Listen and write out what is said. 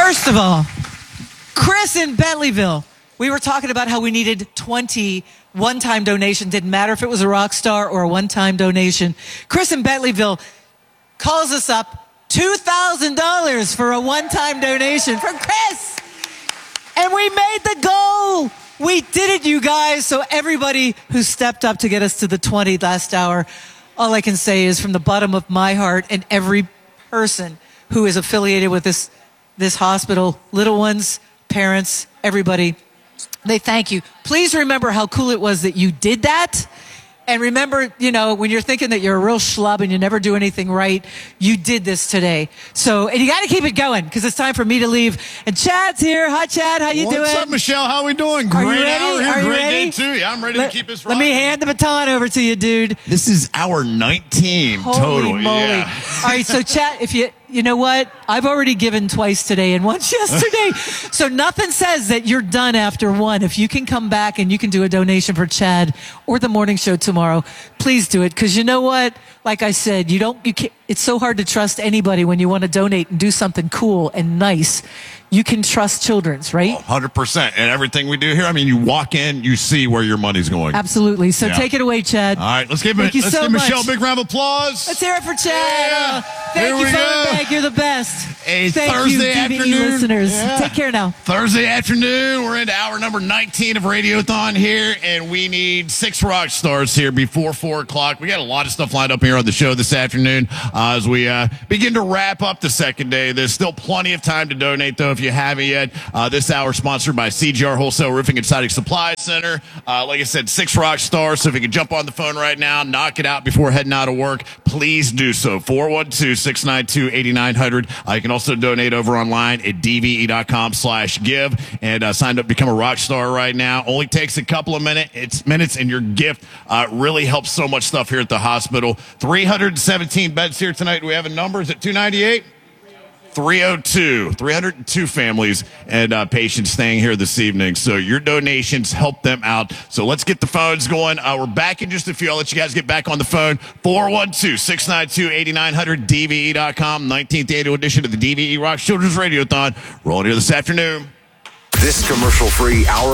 First of all, Chris in Bentleyville, we were talking about how we needed 20 one-time donations. Didn't matter if it was a rock star or a one-time donation. Chris in Bentleyville calls us up, $2,000 for a one-time donation from Chris. And we made the goal. We did it, you guys. So everybody who stepped up to get us to the 20 last hour, all I can say is from the bottom of my heart and every person who is affiliated with this hospital, little ones, parents, everybody, they thank you. Please remember how cool it was that you did that. And remember, when you're thinking that you're a real schlub and you never do anything right, you did this today. So, and you got to keep it going because it's time for me to leave. And Chad's here. Hi, Chad. How you doing? What's up, Michelle? How we doing? Are Great you ready? hour here. Are you Great ready? day, too. Yeah, I'm ready to keep this Let rocking. me hand the baton over to you, dude. This is hour 19 Holy total. moly. Yeah. All right, so Chad, if you know what? I've already given twice today and once yesterday. So nothing says that you're done after one. If you can come back and you can do a donation for Chad or the morning show tomorrow, please do it. Because you know what? Like I said, you can't, it's so hard to trust anybody when you want to donate and do something cool and nice. You can trust children's, right? 100%. And everything we do here, I mean, you walk in, you see where your money's going. Absolutely. So take it away, Chad. All right, let's give Thank you so give Michelle much. a big round of applause. Let's hear it for Chad. Yeah. Thank Here you we for go. coming back. You're the best. A Thank Thursday you, DVE afternoon. listeners. Yeah. Take care now. Thursday afternoon, we're into hour number 19 of Radiothon here, and we need 6 rock stars here before 4 o'clock. We got a lot of stuff lined up here on the show this afternoon as we begin to wrap up the second day. There's still plenty of time to donate, though, if you haven't yet. This hour sponsored by CGR Wholesale Roofing and Siding Supply Center. Like I said, 6 rock stars, so if you can jump on the phone right now, knock it out before heading out of work, please do so. 412-692-8900. You can also donate over online at dve.com/give and sign up to become a rock star right now. Only takes a couple of minutes, and your gift really helps so much stuff here at the hospital. 317 beds here tonight. Do we have a number? Is it 298? 302 families and patients staying here this evening. So your donations help them out. So let's get the phones going. We're back in just a few. I'll let you guys get back on the phone. 412-692-8900, DVE.com. 19th annual edition of the DVE Rock Children's Radiothon. Rolling here this afternoon. This commercial-free hour